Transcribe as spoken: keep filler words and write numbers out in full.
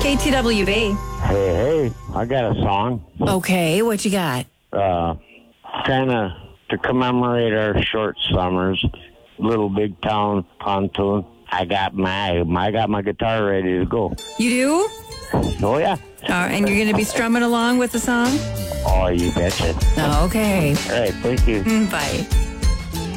K T W B. Hey, hey, I got a song. Okay, what you got? Uh, kind of to commemorate our short summers, Little Big Town pontoon. I got my, I got my guitar ready to go. You do? Oh yeah. All right, and you're going to be strumming along with the song? Oh, you betcha. Okay. All right, thank you. Mm, bye.